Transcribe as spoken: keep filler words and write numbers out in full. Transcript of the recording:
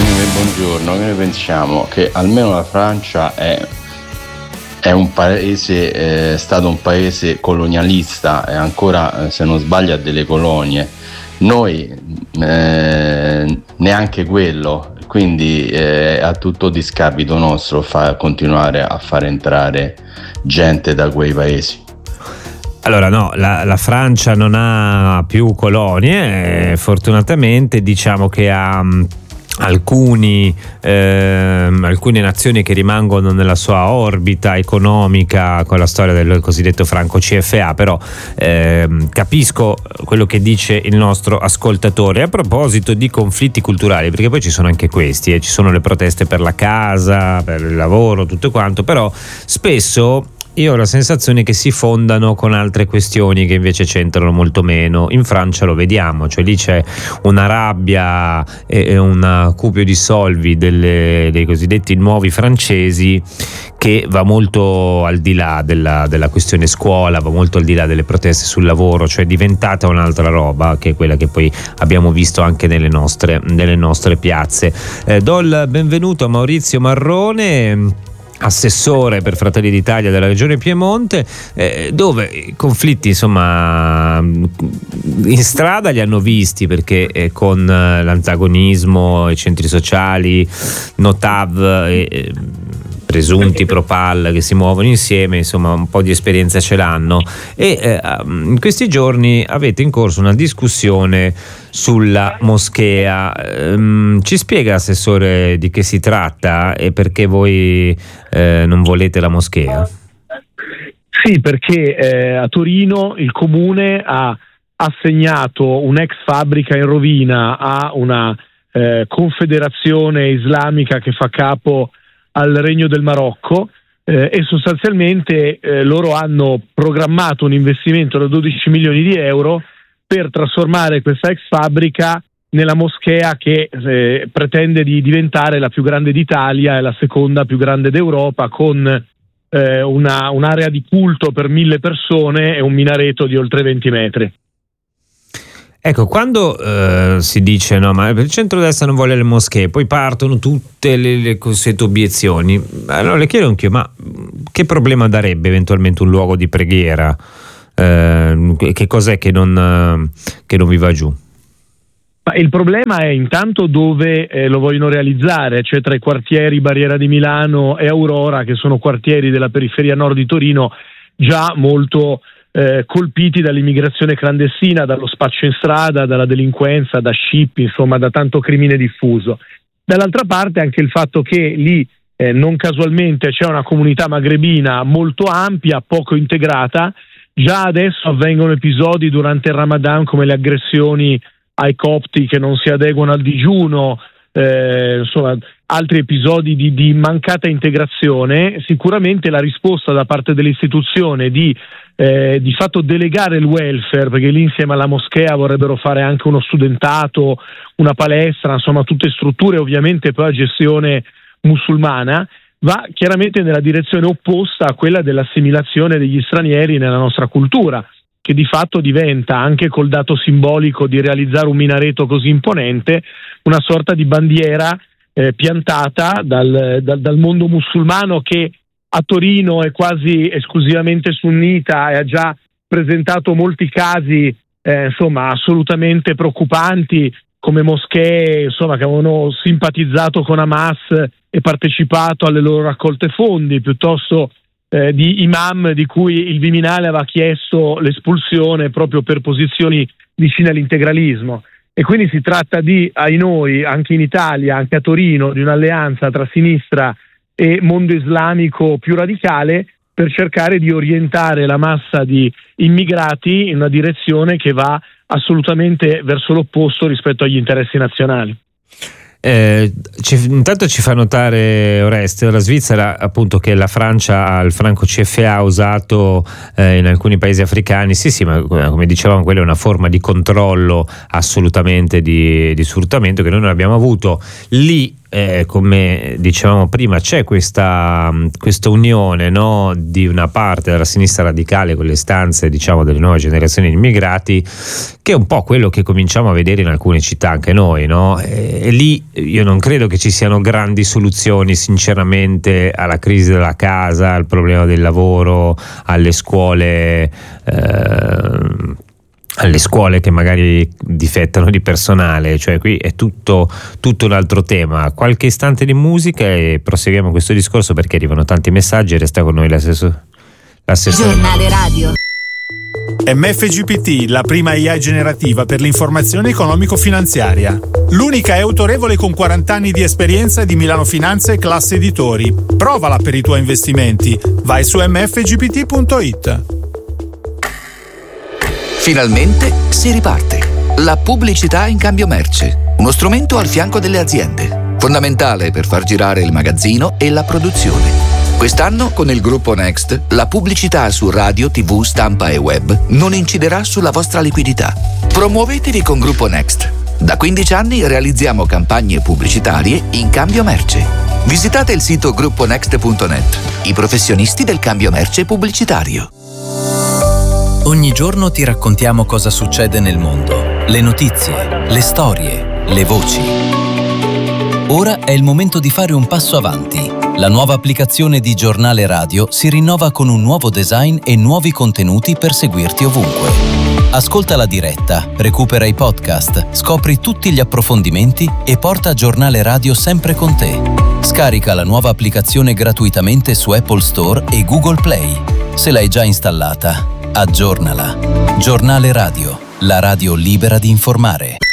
buongiorno. Noi pensiamo che almeno la Francia è, è un paese, è stato un paese colonialista e ancora, se non sbaglio, ha delle colonie. Noi eh, neanche quello, quindi è a tutto discapito nostro fa, continuare a far entrare gente da quei paesi. Allora no, la, la Francia non ha più colonie, eh, fortunatamente. Diciamo che ha mh, alcuni, eh, alcune nazioni che rimangono nella sua orbita economica con la storia del cosiddetto franco C F A, però eh, capisco quello che dice il nostro ascoltatore a proposito di conflitti culturali, perché poi ci sono anche questi, eh, ci sono le proteste per la casa, per il lavoro, tutto quanto, però spesso io ho la sensazione che si fondano con altre questioni che invece c'entrano molto meno. In Francia lo vediamo, cioè lì c'è una rabbia e un accupio di solvi delle, dei cosiddetti nuovi francesi che va molto al di là della, della questione scuola, va molto al di là delle proteste sul lavoro, cioè è diventata un'altra roba che è quella che poi abbiamo visto anche nelle nostre, nelle nostre piazze. Eh, do il benvenuto a Maurizio Marrone, assessore per Fratelli d'Italia della regione Piemonte, eh, dove i conflitti insomma in strada li hanno visti, perché eh, con l'antagonismo, i centri sociali, Notav e eh, presunti Propal che si muovono insieme, insomma un po' di esperienza ce l'hanno, e eh, in questi giorni avete in corso una discussione sulla moschea. Ehm, ci spiega, assessore, di che si tratta e perché voi eh, non volete la moschea? Sì, perché eh, a Torino il comune ha assegnato un'ex fabbrica in rovina a una eh, confederazione islamica che fa capo al Regno del Marocco, eh, e sostanzialmente eh, loro hanno programmato un investimento da dodici milioni di euro per trasformare questa ex fabbrica nella moschea che eh, pretende di diventare la più grande d'Italia e la seconda più grande d'Europa, con eh, una, un'area di culto per mille persone e un minareto di oltre venti metri. Ecco, quando eh, si dice no, ma il centrodestra non vuole le moschee, poi partono tutte le, le cosiddette obiezioni. Allora le chiedo anch'io, ma che problema darebbe eventualmente un luogo di preghiera? Eh, che cos'è che non, che non vi va giù? Ma il problema è intanto dove eh, lo vogliono realizzare, cioè tra i quartieri Barriera di Milano e Aurora, che sono quartieri della periferia nord di Torino già molto Eh, colpiti dall'immigrazione clandestina, dallo spaccio in strada, dalla delinquenza, da scippi, insomma da tanto crimine diffuso. Dall'altra parte anche il fatto che lì eh, non casualmente c'è una comunità magrebina molto ampia, poco integrata. Già adesso avvengono episodi durante il Ramadan come le aggressioni ai copti che non si adeguano al digiuno, eh, insomma altri episodi di, di mancata integrazione. Sicuramente la risposta da parte dell'istituzione di Eh, di fatto delegare il welfare, perché lì insieme alla moschea vorrebbero fare anche uno studentato, una palestra, insomma tutte strutture ovviamente poi a gestione musulmana, va chiaramente nella direzione opposta a quella dell'assimilazione degli stranieri nella nostra cultura, che di fatto diventa, anche col dato simbolico di realizzare un minareto così imponente, una sorta di bandiera eh, piantata dal, dal, dal mondo musulmano, che a Torino è quasi esclusivamente sunnita e ha già presentato molti casi eh, insomma assolutamente preoccupanti, come moschee insomma che avevano simpatizzato con Hamas e partecipato alle loro raccolte fondi, piuttosto eh, di imam di cui il Viminale aveva chiesto l'espulsione proprio per posizioni vicine all'integralismo. E quindi si tratta di, ai noi, anche in Italia, anche a Torino, di un'alleanza tra sinistra e mondo islamico più radicale per cercare di orientare la massa di immigrati in una direzione che va assolutamente verso l'opposto rispetto agli interessi nazionali. Eh, ci, intanto ci fa notare Oreste, la Svizzera, appunto, che la Francia ha il franco C F A usato eh, in alcuni paesi africani. Sì, sì, ma come dicevamo, quella è una forma di controllo assolutamente di, di sfruttamento che noi non abbiamo avuto lì. eh, come dicevamo prima, c'è questa, questa unione, no, di una parte della sinistra radicale con le istanze, diciamo, delle nuove generazioni di immigrati, che è un po' quello che cominciamo a vedere in alcune città anche noi, no? E, e lì io non credo che ci siano grandi soluzioni sinceramente alla crisi della casa, al problema del lavoro, alle scuole eh, alle scuole che magari difettano di personale, cioè qui è tutto, tutto un altro tema. Qualche istante di musica e proseguiamo questo discorso perché arrivano tanti messaggi. Resta con noi l'assessore. Giornale radio. M F G P T, la prima A I generativa per l'informazione economico-finanziaria. L'unica è autorevole con quaranta anni di esperienza di Milano Finanza e Classe Editori. Provala per i tuoi investimenti. Vai su m f g p t punto i t. Finalmente si riparte. La pubblicità in cambio merce. Uno strumento al fianco delle aziende. Fondamentale per far girare il magazzino e la produzione. Quest'anno, con il gruppo Next, la pubblicità su radio, tivù, stampa e web non inciderà sulla vostra liquidità. Promuovetevi con Gruppo Next. Da quindici anni realizziamo campagne pubblicitarie in cambio merce. Visitate il sito gruppo next punto net. I professionisti del cambio merce pubblicitario. Ogni giorno ti raccontiamo cosa succede nel mondo, le notizie, le storie, le voci. Ora è il momento di fare un passo avanti. La nuova applicazione di Giornale Radio si rinnova con un nuovo design e nuovi contenuti per seguirti ovunque. Ascolta la diretta, recupera i podcast, scopri tutti gli approfondimenti e porta Giornale Radio sempre con te. Scarica la nuova applicazione gratuitamente su Apple Store e Google Play. Se l'hai già installata, aggiornala. Giornale Radio, la radio libera di informare.